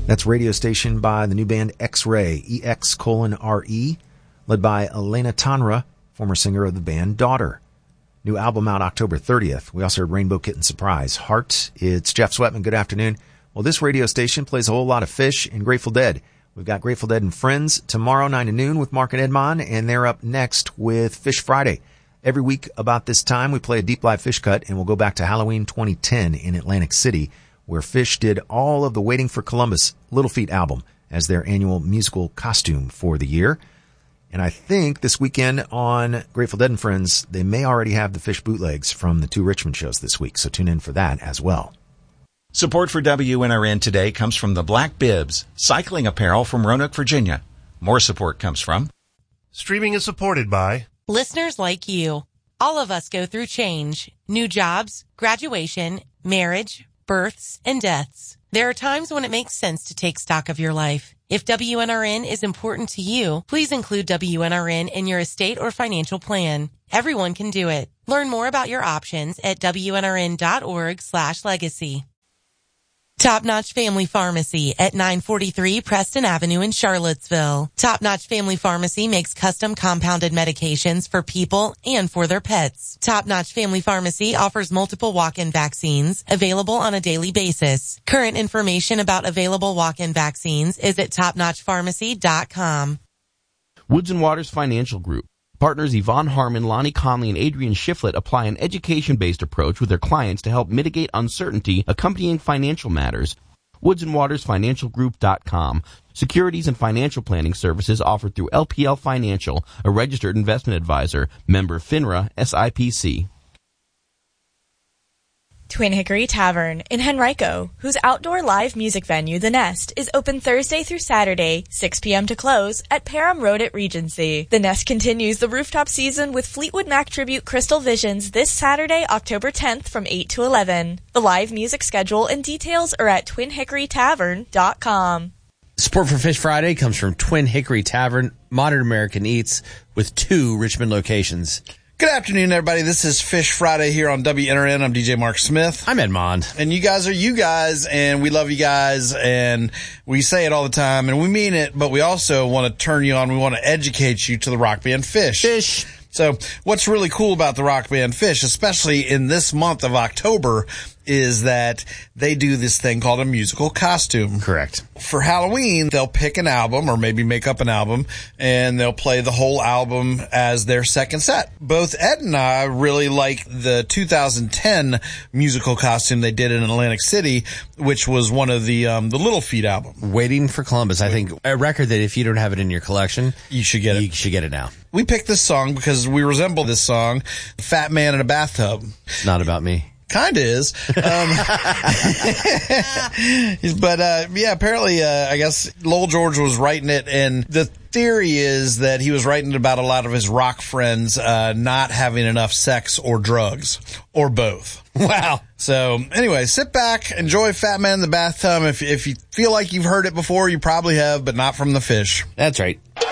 That's radio station by the new band X-Ray, EX:RE, led by Elena Tanra, former singer of the band Daughter. New album out October 30th. We also heard Rainbow Kitten Surprise, Heart. It's Jeff Sweatman. Good afternoon. Well, this radio station plays a whole lot of Fish and Grateful Dead. We've got Grateful Dead and Friends tomorrow, 9 to noon with Mark and Edmond, and they're up next with Fish Friday. Every week about this time, we play a deep live Fish cut, and we'll go back to Halloween 2010 in Atlantic City, where Fish did all of the Waiting for Columbus Little Feat album as their annual musical costume for the year. And I think this weekend on Grateful Dead and Friends, they may already have the Fish bootlegs from the 2 Richmond shows this week, so tune in for that as well. Support for WNRN today comes from the Black Bibs, cycling apparel from Roanoke, Virginia. More support comes from... Streaming is supported by... Listeners like you. All of us go through change, new jobs, graduation, marriage, births, and deaths. There are times when it makes sense to take stock of your life. If WNRN is important to you, please include WNRN in your estate or financial plan. Everyone can do it. Learn more about your options at WNRN.org/legacy. Top Notch Family Pharmacy at 943 Preston Avenue in Charlottesville. Top Notch Family Pharmacy makes custom compounded medications for people and for their pets. Top Notch Family Pharmacy offers multiple walk-in vaccines available on a daily basis. Current information about available walk-in vaccines is at topnotchpharmacy.com. Woods & Waters Financial Group. Partners Yvonne Harmon, Lonnie Conley, and Adrian Shiflett apply an education-based approach with their clients to help mitigate uncertainty accompanying financial matters. WoodsandWatersFinancialGroup.com. Securities and financial planning services offered through LPL Financial, a registered investment advisor, member FINRA, SIPC. Twin Hickory Tavern in Henrico, whose outdoor live music venue, The Nest, is open Thursday through Saturday, 6 p.m. to close, at Parham Road at Regency. The Nest continues the rooftop season with Fleetwood Mac tribute Crystal Visions this Saturday, October 10th from 8 to 11. The live music schedule and details are at twinhickorytavern.com. Support for Fish Friday comes from Twin Hickory Tavern, Modern American Eats, with 2 Richmond locations. Good afternoon, everybody. This is Fish Friday here on WNRN. I'm DJ Mark Smith. I'm Edmond. And you guys are you guys, and we love you guys, and we say it all the time, and we mean it, but we also want to turn you on. We want to educate you to the rock band Fish. Fish. So what's really cool about the rock band Fish, especially in this month of October, is that they do this thing called a musical costume. Correct. For Halloween, they'll pick an album or maybe make up an album, and they'll play the whole album as their second set. Both Ed and I really like the 2010 musical costume they did in Atlantic City, which was one of the Little Feat album. Waiting for Columbus. I think a record that if you don't have it in your collection, you should get it. You should get it now. We picked this song because we resemble this song, Fat Man in a Bathtub. It's not about me. Kinda is. But, yeah, apparently, I guess Lowell George was writing it, and the theory is that he was writing about a lot of his rock friends, not having enough sex or drugs, or both. Wow. So, anyway, sit back, enjoy Fat Man in the Bathtub. If you feel like you've heard it before, you probably have, but not from the Fish. That's right.